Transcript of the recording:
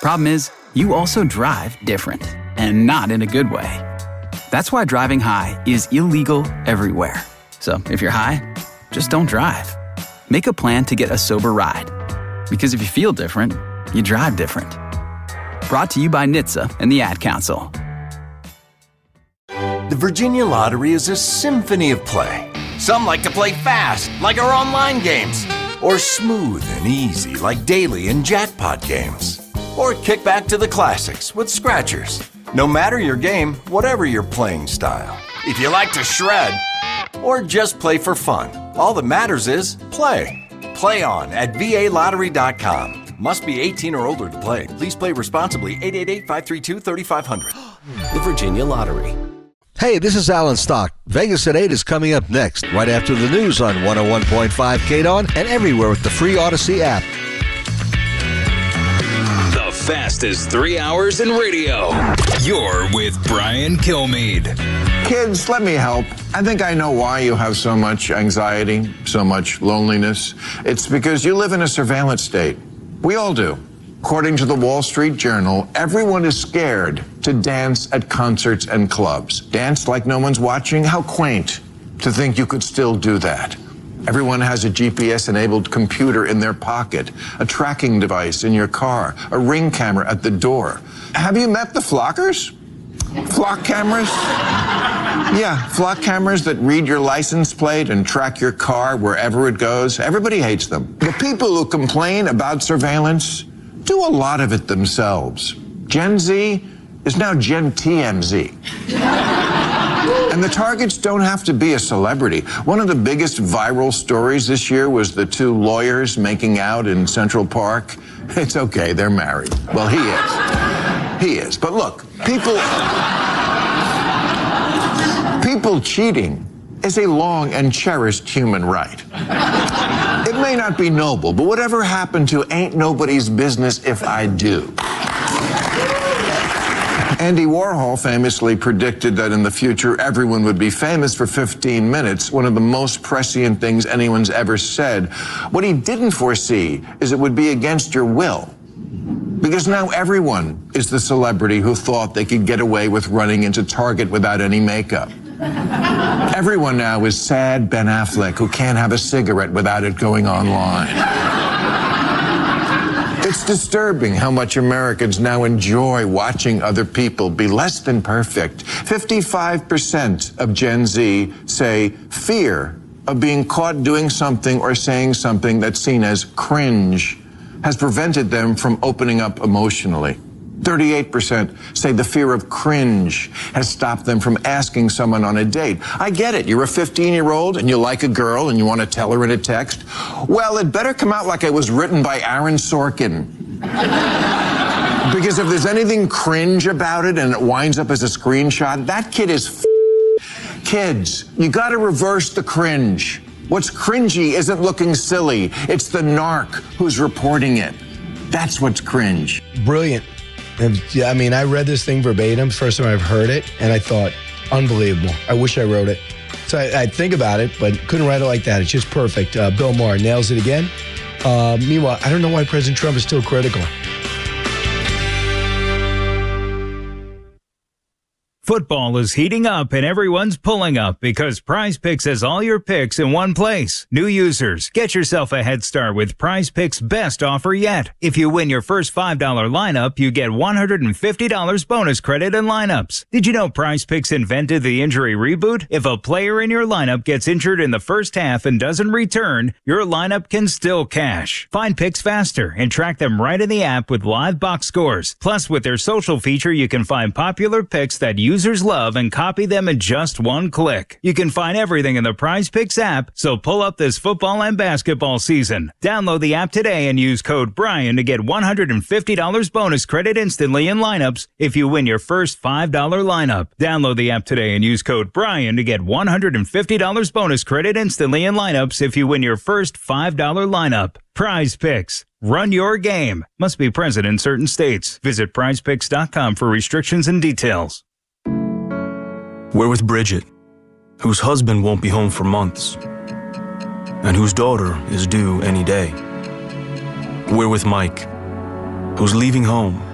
Problem is, you also drive different, and not in a good way. That's why driving high is illegal everywhere. So if you're high, just don't drive. Make a plan to get a sober ride. Because if you feel different, you drive different. Brought to you by NHTSA and the Ad Council. The Virginia Lottery is a symphony of play. Some like to play fast, like our online games. Or smooth and easy, like daily and jackpot games. Or kick back to the classics with scratchers. No matter your game, whatever your playing style. If you like to shred, or just play for fun, all that matters is play. Play on at VALottery.com. Must be 18 or older to play. Please play responsibly. 888-532-3500. The Virginia Lottery. Hey, this is Alan Stock. Vegas at 8 is coming up next, right after the news on 101.5 KDON and everywhere with the free Odyssey app. The fastest 3 hours in radio. You're with Brian Kilmeade. Kids, let me help. I think I know why you have so much anxiety, so much loneliness. It's because you live in a surveillance state. We all do. According to the Wall Street Journal, everyone is scared to dance at concerts and clubs. Dance like no one's watching? How quaint to think you could still do that. Everyone has a GPS-enabled computer in their pocket, a tracking device in your car, a Ring camera at the door. Have you met the flockers? Flock cameras? Yeah, flock cameras that read your license plate and track your car wherever it goes. Everybody hates them. The people who complain about surveillance do a lot of it themselves. Gen Z is now Gen TMZ. And the targets don't have to be a celebrity. One of the biggest viral stories this year was the two lawyers making out in Central Park. It's okay, they're married. Well, he is. He is. But look, people cheating is a long and cherished human right. It may not be noble, but whatever happened to ain't nobody's business if I do. Andy Warhol famously predicted that in the future everyone would be famous for 15 minutes, one of the most prescient things anyone's ever said. What he didn't foresee is it would be against your will. Because now everyone is the celebrity who thought they could get away with running into Target without any makeup. Everyone now is sad Ben Affleck who can't have a cigarette without it going online. It's disturbing how much Americans now enjoy watching other people be less than perfect. 55% of Gen Z say fear of being caught doing something or saying something that's seen as cringe has prevented them from opening up emotionally. 38% say the fear of cringe has stopped them from asking someone on a date. I get it. You're a 15-year-old and you like a girl and you want to tell her in a text. Well, it better come out like it was written by Aaron Sorkin. Because if there's anything cringe about it and it winds up as a screenshot, that kid is Kids, you got to reverse the cringe. What's cringy isn't looking silly. It's the narc who's reporting it. That's what's cringe. Brilliant. And, I mean, I read this thing verbatim, first time I've heard it, and I thought, unbelievable. I wish I wrote it. So I think about it, but couldn't write it like that. It's just perfect. Bill Maher nails it again. Meanwhile, I don't know why President Trump is still critical. Football is heating up and everyone's pulling up because Prize Picks has all your picks in one place. New users, get yourself a head start with Prize Picks' best offer yet. If you win your first $5 lineup, you get $150 bonus credit in lineups. Did you know Prize Picks invented the injury reboot? If a player in your lineup gets injured in the first half and doesn't return, your lineup can still cash. Find picks faster and track them right in the app with live box scores. Plus, with their social feature, you can find popular picks that users love and copy them in just one click. You can find everything in the Prize Picks app, so pull up this football and basketball season. Download the app today and use code Brian to get $150 bonus credit instantly in lineups if you win your first $5 lineup. Download the app today and use code Brian to get $150 bonus credit instantly in lineups if you win your first $5 lineup. Prize Picks. Run your game. Must be present in certain states. Visit prizepicks.com for restrictions and details. We're with Bridget, whose husband won't be home for months, and whose daughter is due any day. We're with Mike, who's leaving home